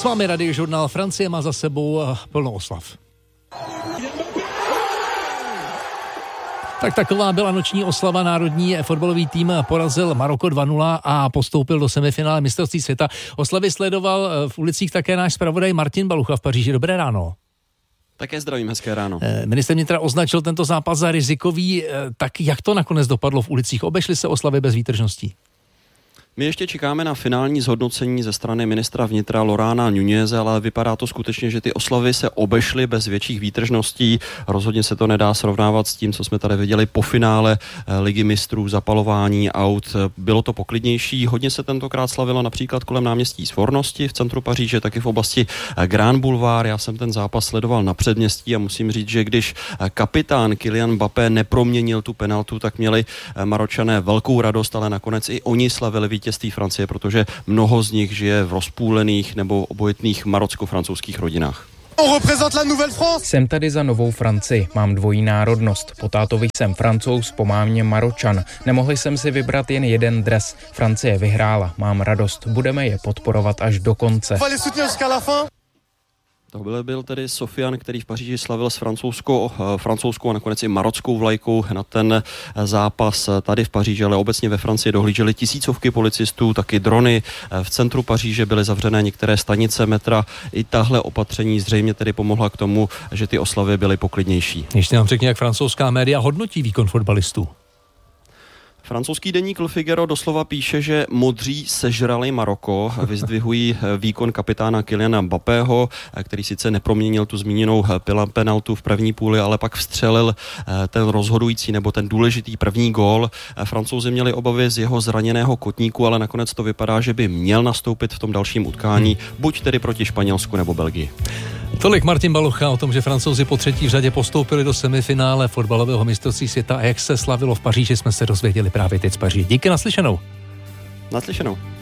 S vámi Radiožurnál. Francie má za sebou plno oslav. Tak taková byla noční oslava. Národní fotbalový tým porazil Maroko 2-0 a postoupil do semifinále mistrovství světa. Oslavy sledoval v ulicích také náš zpravodaj Martin Balucha v Paříži. Dobré ráno. Také zdravím, hezké ráno. Ministr vnitra označil tento zápas za rizikový. Tak jak to nakonec dopadlo v ulicích? Obešly se oslavy bez výtržností? My ještě čekáme na finální zhodnocení ze strany ministra vnitra Laurenta Nuneze, ale vypadá to skutečně, že ty oslavy se obešly bez větších výtržností. Rozhodně se to nedá srovnávat s tím, co jsme tady viděli po finále Ligy mistrů, zapalování aut. Bylo to poklidnější. Hodně se tentokrát slavilo například kolem náměstí Svornosti v centru Paříže, taky v oblasti Grand Boulevard. Já jsem ten zápas sledoval na předměstí a musím říct, že když kapitán Kylian Mbappé neproměnil tu penaltu, tak měli Maročané velkou radost, ale nakonec i oni slavili vítězství Francie, protože mnoho z nich žije v rozpůlených nebo obojetných marocko-francouzských rodinách. Jsem tady za novou Francii, mám dvojí národnost. Po tátovi jsem Francouz, po mámě Maročan. Nemohli jsem si vybrat jen jeden dres. Francie vyhrála, mám radost, budeme je podporovat až do konce. To byl tedy Sofian, který v Paříži slavil s francouzskou a nakonec i marockou vlajkou na ten zápas tady v Paříži, ale obecně ve Francii dohlíželi tisícovky policistů, taky drony. V centru Paříže byly zavřené některé stanice metra. I tahle opatření zřejmě tedy pomohla k tomu, že ty oslavy byly poklidnější. Ještě nám řekni, jak francouzská média hodnotí výkon fotbalistů. Francouzský deník Le Figaro doslova píše, že modří sežrali Maroko, vyzdvihují výkon kapitána Kyliana Mbappého, který sice neproměnil tu zmíněnou penaltu v první půli, ale pak vstřelil ten rozhodující nebo ten důležitý první gól. Francouzi měli obavy z jeho zraněného kotníku, ale nakonec to vypadá, že by měl nastoupit v tom dalším utkání, buď tedy proti Španělsku nebo Belgii. Tolik Martin Balucha o tom, že Francouzi po třetí v řadě postoupili do semifinále fotbalového mistrovství světa a jak se slavilo v Paříži, jsme se dozvěděli právě teď z Paříže. Díky, naslyšenou. Naslyšenou.